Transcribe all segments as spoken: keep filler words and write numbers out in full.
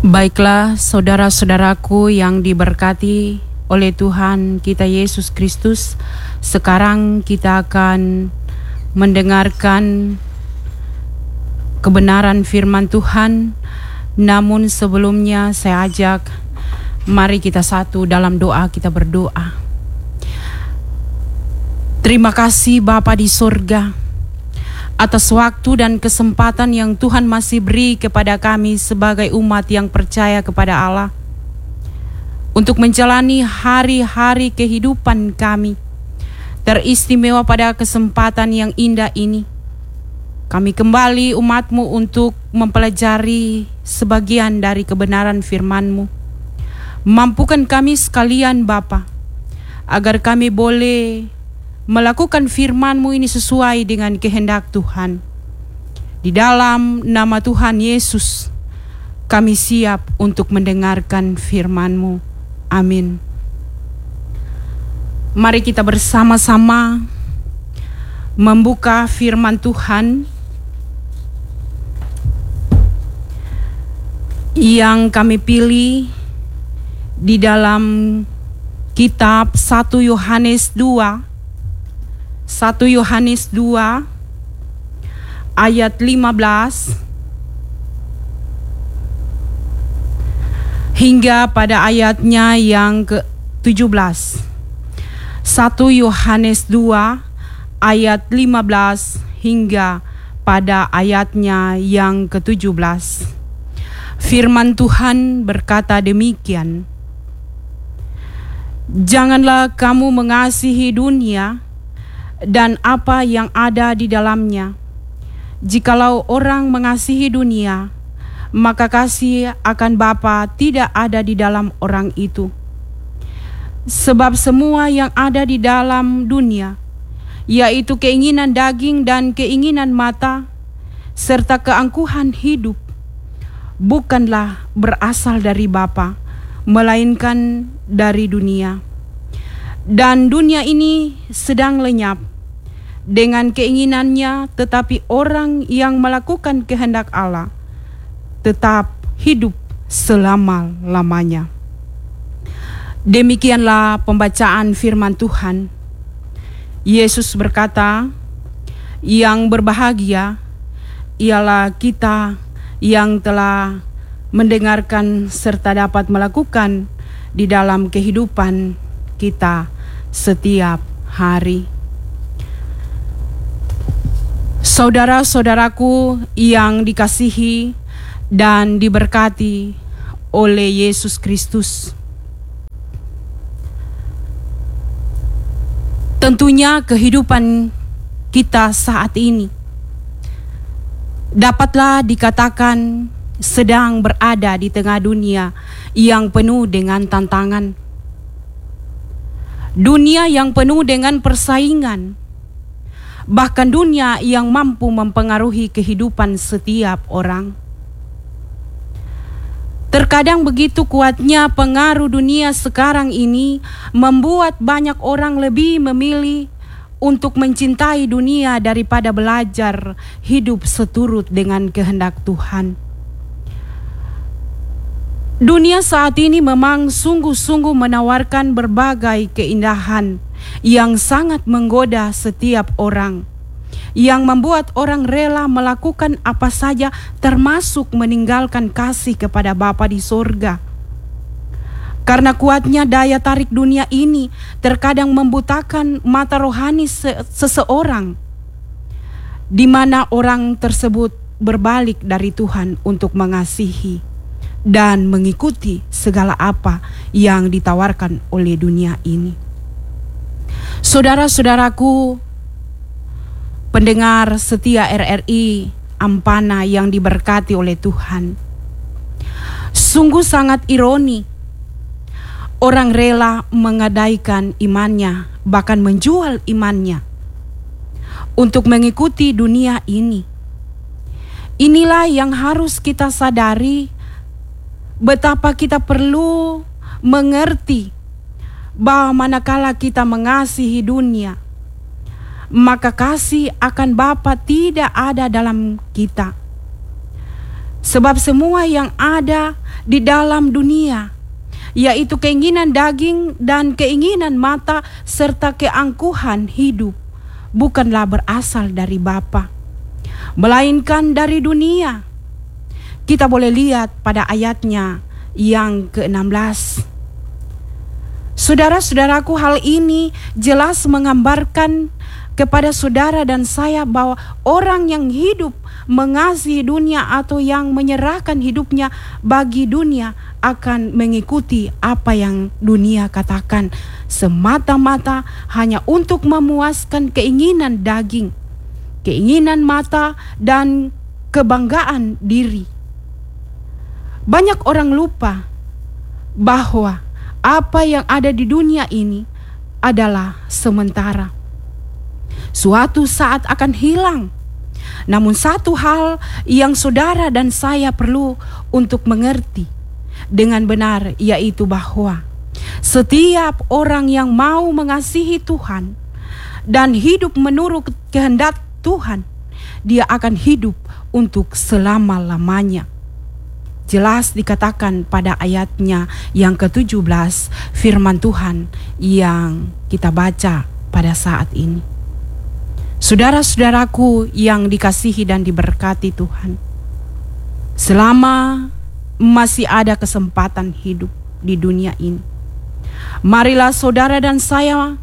Baiklah saudara-saudaraku yang diberkati oleh Tuhan kita Yesus Kristus, sekarang kita akan mendengarkan kebenaran firman Tuhan. Namun sebelumnya saya ajak, mari kita satu dalam doa, kita berdoa. Terima kasih Bapa di surga atas waktu dan kesempatan yang Tuhan masih beri kepada kami sebagai umat yang percaya kepada Allah untuk menjalani hari-hari kehidupan kami. Teristimewa pada kesempatan yang indah ini, kami kembali umat-Mu untuk mempelajari sebagian dari kebenaran firman-Mu. Mampukan kami sekalian Bapa, agar kami boleh melakukan firman-Mu ini sesuai dengan kehendak Tuhan. Di dalam nama Tuhan Yesus, kami siap untuk mendengarkan firman-Mu. Amin. Mari kita bersama-sama membuka firman Tuhan yang kami pilih di dalam kitab satu Yohanes dua. satu Yohanes dua ayat lima belas hingga pada ayatnya yang ke tujuh belas. satu Yohanes dua ayat lima belas hingga pada ayatnya yang ke tujuh belas. Firman Tuhan berkata demikian: Janganlah kamu mengasihi dunia dan apa yang ada di dalamnya. Jikalau orang mengasihi dunia, maka kasih akan Bapa tidak ada di dalam orang itu. Sebab semua yang ada di dalam dunia, yaitu keinginan daging dan keinginan mata, serta keangkuhan hidup, bukanlah berasal dari Bapa, melainkan dari dunia. Dan dunia ini sedang lenyap dengan keinginannya, tetapi orang yang melakukan kehendak Allah tetap hidup selama-lamanya. Demikianlah pembacaan firman Tuhan. Yesus berkata, yang berbahagia ialah kita yang telah mendengarkan serta dapat melakukan di dalam kehidupan kita setiap hari. Saudara-saudaraku yang dikasihi dan diberkati oleh Yesus Kristus, tentunya kehidupan kita saat ini dapatlah dikatakan sedang berada di tengah dunia yang penuh dengan tantangan. Dunia yang penuh dengan persaingan, bahkan dunia yang mampu mempengaruhi kehidupan setiap orang. Terkadang begitu kuatnya pengaruh dunia sekarang ini membuat banyak orang lebih memilih untuk mencintai dunia daripada belajar hidup seturut dengan kehendak Tuhan. Dunia saat ini memang sungguh-sungguh menawarkan berbagai keindahan yang sangat menggoda setiap orang, yang membuat orang rela melakukan apa saja, termasuk meninggalkan kasih kepada Bapa di sorga. Karena kuatnya daya tarik dunia ini terkadang membutakan mata rohani seseorang, di mana orang tersebut berbalik dari Tuhan untuk mengasihi dan mengikuti segala apa yang ditawarkan oleh dunia ini. Saudara-saudaraku, pendengar setia R R I Ampana yang diberkati oleh Tuhan, sungguh sangat ironi orang rela menggadaikan imannya, bahkan menjual imannya untuk mengikuti dunia ini. Inilah yang harus kita sadari, betapa kita perlu mengerti bahwa manakala kita mengasihi dunia, maka kasih akan Bapa tidak ada dalam kita. Sebab semua yang ada di dalam dunia, yaitu keinginan daging dan keinginan mata serta keangkuhan hidup, bukanlah berasal dari Bapa, melainkan dari dunia. Kita boleh lihat pada ayatnya yang keenam belas. Saudara-saudaraku, hal ini jelas menggambarkan kepada saudara dan saya bahwa orang yang hidup mengasihi dunia atau yang menyerahkan hidupnya bagi dunia akan mengikuti apa yang dunia katakan, semata-mata hanya untuk memuaskan keinginan daging, keinginan mata, dan kebanggaan diri. Banyak orang lupa bahwa apa yang ada di dunia ini adalah sementara. Suatu saat akan hilang. Namun satu hal yang saudara dan saya perlu untuk mengerti dengan benar, yaitu bahwa setiap orang yang mau mengasihi Tuhan dan hidup menurut kehendak Tuhan, dia akan hidup untuk selama-lamanya. Jelas dikatakan pada ayatnya yang ketujuh belas firman Tuhan yang kita baca pada saat ini. Saudara-saudaraku yang dikasihi dan diberkati Tuhan, selama masih ada kesempatan hidup di dunia ini, marilah saudara dan saya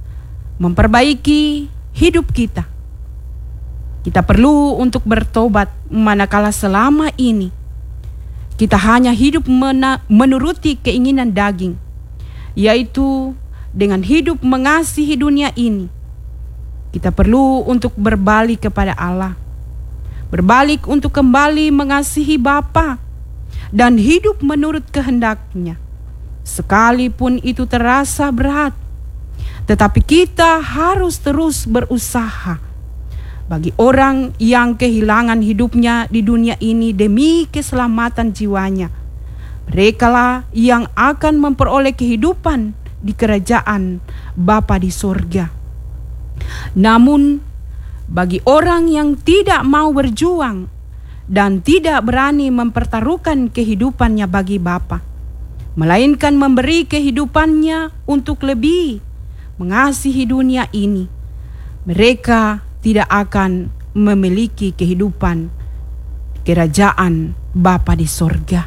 memperbaiki hidup kita. Kita perlu untuk bertobat, manakala selama ini kita hanya hidup mena- menuruti keinginan daging, yaitu dengan hidup mengasihi dunia ini. Kita perlu untuk berbalik kepada Allah, berbalik untuk kembali mengasihi Bapa dan hidup menurut kehendak-Nya. Sekalipun itu terasa berat, tetapi kita harus terus berusaha. Bagi orang yang kehilangan hidupnya di dunia ini demi keselamatan jiwanya, merekalah yang akan memperoleh kehidupan di kerajaan Bapa di sorga. Namun bagi orang yang tidak mau berjuang dan tidak berani mempertaruhkan kehidupannya bagi Bapa, melainkan memberi kehidupannya untuk lebih mengasihi dunia ini, mereka tidak akan memiliki kehidupan kerajaan Bapa di sorga.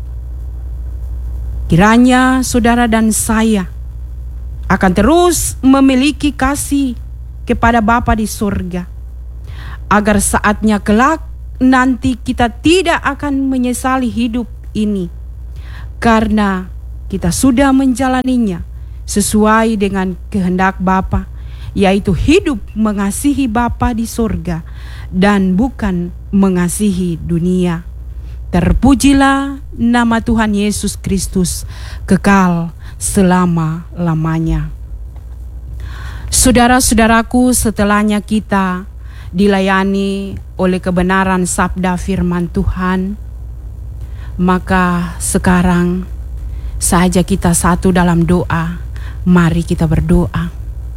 Kiranya saudara dan saya akan terus memiliki kasih kepada Bapa di sorga, agar saatnya kelak nanti kita tidak akan menyesali hidup ini, karena kita sudah menjalaninya sesuai dengan kehendak Bapa, yaitu hidup mengasihi Bapa di sorga dan bukan mengasihi dunia. Terpujilah nama Tuhan Yesus Kristus kekal selama-lamanya. Saudara-saudaraku, setelahnya kita dilayani oleh kebenaran sabda firman Tuhan, maka sekarang saja kita satu dalam doa. Mari kita berdoa.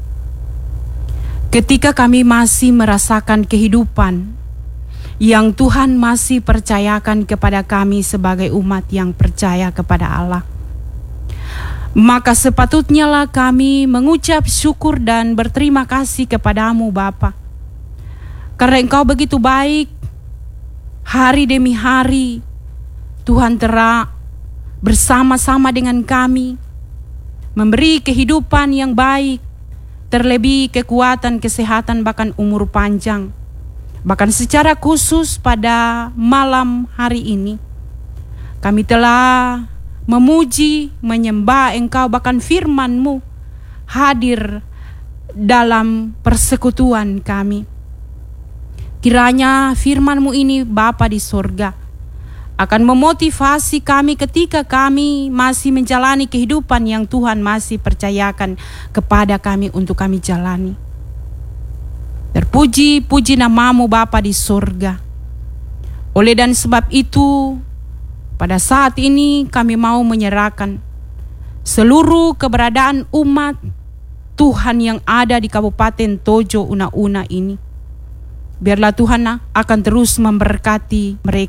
Ketika kami masih merasakan kehidupan yang Tuhan masih percayakan kepada kami sebagai umat yang percaya kepada Allah, maka sepatutnya lah kami mengucap syukur dan berterima kasih kepadamu Bapa, karena Engkau begitu baik. Hari demi hari Tuhan telah bersama-sama dengan kami, memberi kehidupan yang baik, terlebih kekuatan, kesehatan, bahkan umur panjang. Bahkan secara khusus pada malam hari ini kami telah memuji, menyembah Engkau, bahkan firman-Mu hadir dalam persekutuan kami. Kiranya firman-Mu ini Bapa di sorga akan memotivasi kami ketika kami masih menjalani kehidupan yang Tuhan masih percayakan kepada kami untuk kami jalani. Terpuji, puji nama-Mu Bapa di sorga. Oleh dan sebab itu, pada saat ini kami mau menyerahkan seluruh keberadaan umat Tuhan yang ada di Kabupaten Tojo Una-Una ini. Biarlah Tuhan akan terus memberkati mereka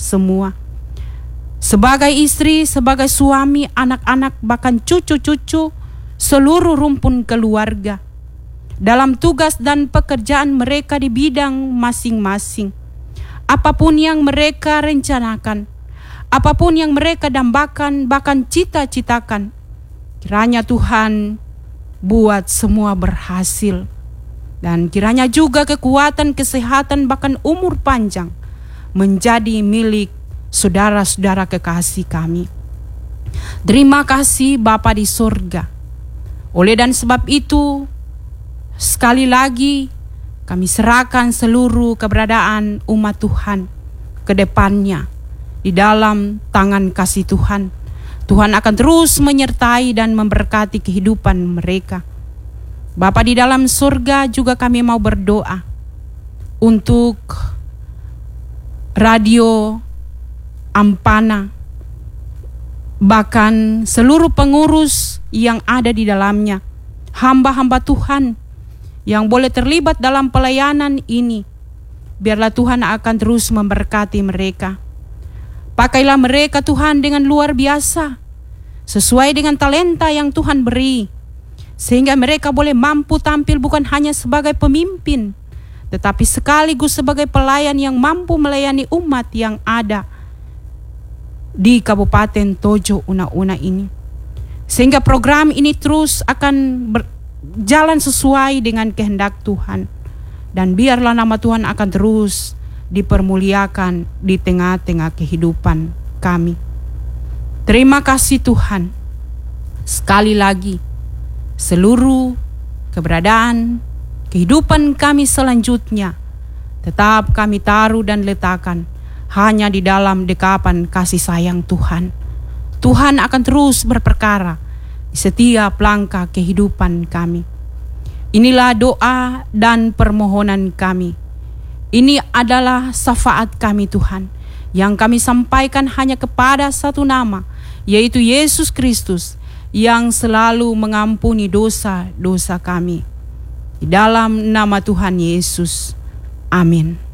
semua. Sebagai istri, sebagai suami, anak-anak, bahkan cucu-cucu, seluruh rumpun keluarga, dalam tugas dan pekerjaan mereka di bidang masing-masing. Apapun yang mereka rencanakan, apapun yang mereka dambakan, bahkan cita-citakan, kiranya Tuhan buat semua berhasil. Dan kiranya juga kekuatan, kesehatan, bahkan umur panjang menjadi milik saudara-saudara kekasih kami. Terima kasih Bapa di surga. Oleh dan sebab itu, sekali lagi kami serahkan seluruh keberadaan umat Tuhan ke depannya di dalam tangan kasih Tuhan. Tuhan akan terus menyertai dan memberkati kehidupan mereka. Bapa di dalam surga, juga kami mau berdoa untuk radio Ampana, bahkan seluruh pengurus yang ada di dalamnya, hamba-hamba Tuhan yang boleh terlibat dalam pelayanan ini. Biarlah Tuhan akan terus memberkati mereka. Pakailah mereka Tuhan dengan luar biasa, sesuai dengan talenta yang Tuhan beri, sehingga mereka boleh mampu tampil bukan hanya sebagai pemimpin, tetapi sekaligus sebagai pelayan yang mampu melayani umat yang ada di Kabupaten Tojo Una-Una ini. Sehingga program ini terus akan berjalan sesuai dengan kehendak Tuhan. Dan biarlah nama Tuhan akan terus dipermuliakan di tengah-tengah kehidupan kami. Terima kasih Tuhan. Sekali lagi, seluruh keberadaan kehidupan kami selanjutnya tetap kami taruh dan letakkan hanya di dalam dekapan kasih sayang Tuhan. Tuhan akan terus berperkara di setiap langkah kehidupan kami. Inilah doa dan permohonan kami. Ini adalah syafaat kami Tuhan, yang kami sampaikan hanya kepada satu nama, yaitu Yesus Kristus, yang selalu mengampuni dosa-dosa kami. Di dalam nama Tuhan Yesus. Amin.